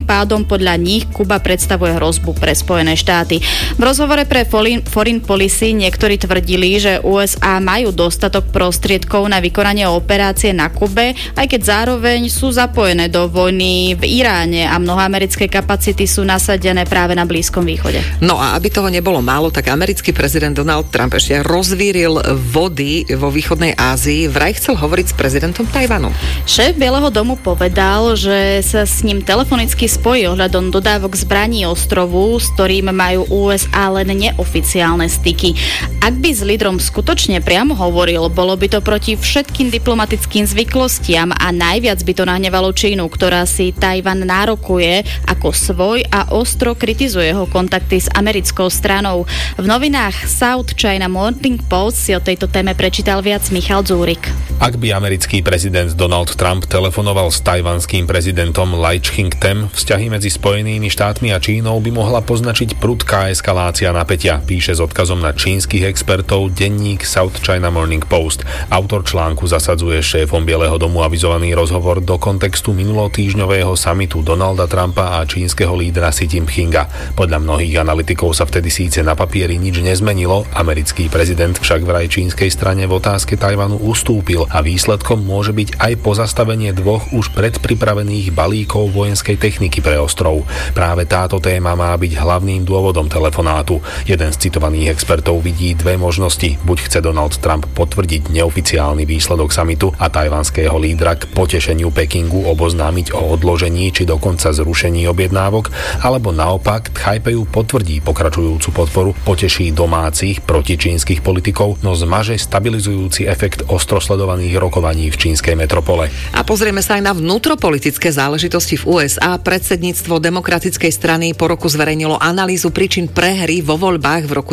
pádom podľa nich Kuba predstavuje hrozbu pre Spojené štáty. V rozhovore pre Foreign Policy niektorí tvrdili, že USA majú dostatok prostriedkov na vykonanie operácie na Kube, aj keď zároveň sú zapojené do vojny v Iráne a mnohé americké kapacity sú nasadené práve na Blízkom východe. No a aby toho nebolo málo, tak americký prezident Donald Trump ešte rozvíril vody vo východnej Ázii. Vraj chcel hovoriť s prezidentom Tajvanu. Šéf Bieleho domu povedal, že sa s ním telefonicky spojí ohľadom dodávok zbraní ostrovu, s ktorým majú USA len neoficiálne styky. Ak by s lídrom skutočne priamo hovoril, bolo by to proti všetkým diplomatickým zvyklostiam a najviac by to nahnevalo Čínu, ktorá si Tajvan nárokuje ako svoj a ostro kritizuje jeho kontakty s americkou stranou. V novinách South China Morning Post si o tejto téme prečítal viac Michal Dzúrik. Ak by americký prezident Donald Trump telefonoval s tajvanským prezidentom Lai Ching-tem, vzťahy medzi Spojenými štátmi a Čínou by mohla poznačiť prudká eskalácia napätia, píše s odkazom na čínskych expertov denník South China Morning Post. Autor článku zasadzuje šéfom Bieleho domu avizovaný rozhovor do kontextu minulotýždňového samitu Donalda Trumpa a čínskeho lídra Xi Jinpinga. Podľa mnohých analytikov sa vtedy síce na papieri nič nezmenilo, americký prezident však vraj čínskej strane v otázke Tajvanu ustúpil a výsledkom môže byť aj pozastavenie dvoch už predpripravených balíkov vojenskej techniky pre ostrov. Práve táto téma má byť hlavným dôvodom telefonátu. Jeden z citovaných expertov vidí dve možnosti. Buď chce Donald Trump potvrdiť neoficiálny výsledok samitu a tajvanského lídra k potešeniu Pekingu oboznámiť o odložení či dokonca zrušení objednávok, alebo naopak Tchajpeju potvrdí pokračujúcu podporu, poteší domácich protičínskych politikov, no zmaže stabilizujúci efekt ostrosledovaných rokovaní v čínskej metropole. A pozrieme sa aj na vnútropolitické záležitosti v USA. Predsedníctvo Demokratickej strany po roku zverejnilo analýzu príčin prehry vo voľbách v roku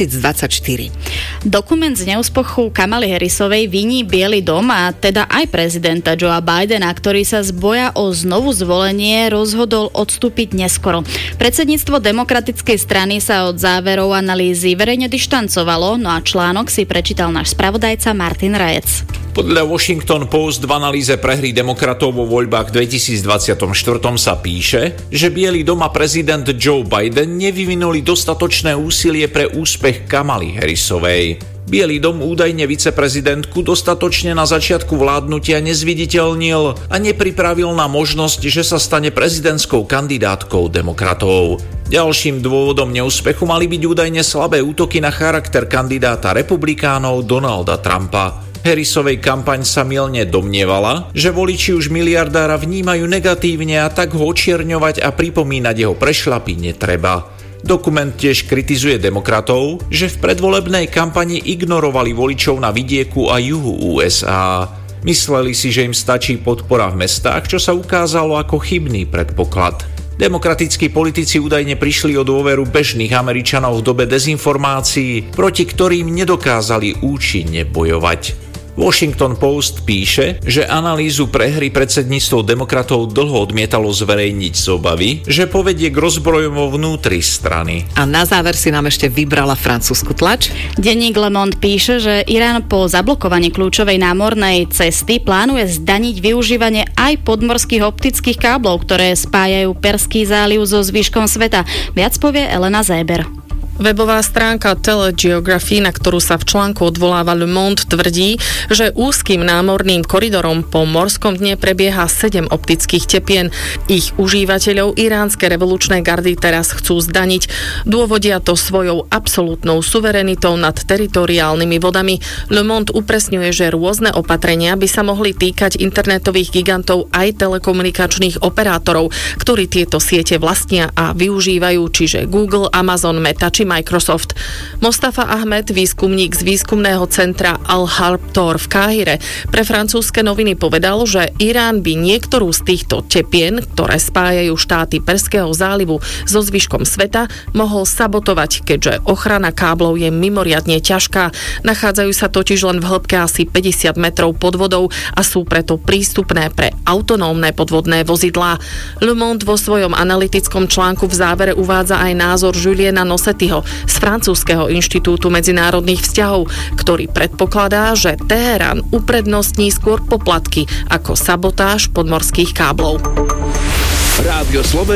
2024. Dokument z neúspechu Kamaly Harrisovej viní Biely dom a teda aj prezidenta Joea Bidena, ktorý sa z boja o znovu zvolenie rozhodol odstúpiť neskoro. Predsedníctvo Demokratickej strany sa od záverov analýzy verejne dištancovalo, no a článok si prečítal náš spravodajca Martin Rajec. Podľa Washington Post v analýze prehry demokratov vo voľbách 2024 sa píše, že Biely dom a prezident Joe Biden nevyvinuli dostatočné úsilie pre úspech Kamaly Harrisovej. Biely dom údajne viceprezidentku dostatočne na začiatku vládnutia nezviditeľnil a nepripravil na možnosť, že sa stane prezidentskou kandidátkou demokratov. Ďalším dôvodom neúspechu mali byť údajne slabé útoky na charakter kandidáta republikánov Donalda Trumpa. Harrisovej kampaň sa mylne domnievala, že voliči už miliardára vnímajú negatívne a tak ho očierňovať a pripomínať jeho prešľapy netreba. Dokument tiež kritizuje demokratov, že v predvolebnej kampani ignorovali voličov na vidieku a juhu USA. Mysleli si, že im stačí podpora v mestách, čo sa ukázalo ako chybný predpoklad. Demokratickí politici údajne prišli o dôveru bežných Američanov v dobe dezinformácií, proti ktorým nedokázali účinne bojovať. Washington Post píše, že analýzu prehry predsedníctvo demokratov dlho odmietalo zverejniť z obavy, že povedie k rozbrojom vo vnútri strany. A na záver si nám ešte vybrala francúzsku tlač. Denník Le Monde píše, že Irán po zablokovaní kľúčovej námornej cesty plánuje zdaniť využívanie aj podmorských optických káblov, ktoré spájajú Perský záliv so zvyškom sveta. Viac povie Elena Zéber. Webová stránka Telegeography, na ktorú sa v článku odvoláva Le Monde, tvrdí, že úzkým námorným koridorom po morskom dne prebieha 7 optických tepien. Ich užívateľov iránske revolučné gardy teraz chcú zdaniť. Dôvodia to svojou absolútnou suverenitou nad teritoriálnymi vodami. Le Monde upresňuje, že rôzne opatrenia by sa mohli týkať internetových gigantov aj telekomunikačných operátorov, ktorí tieto siete vlastnia a využívajú, čiže Google, Amazon, Meta či Microsoft. Mostafa Ahmed, výskumník z výskumného centra Al-Harb Tor v Káhire, pre francúzske noviny povedal, že Irán by niektorú z týchto tepien, ktoré spájajú štáty Perského zálivu so zvyškom sveta, mohol sabotovať, keďže ochrana káblov je mimoriadne ťažká. Nachádzajú sa totiž len v hĺbke asi 50 metrov pod vodou a sú preto prístupné pre autonómne podvodné vozidlá. Le Monde vo svojom analytickom článku v závere uvádza aj názor Juliena Nossettyho z Francúzskeho inštitútu medzinárodných vzťahov, ktorý predpokladá, že Teherán uprednostní skôr poplatky ako sabotáž podmorských káblov. Rádio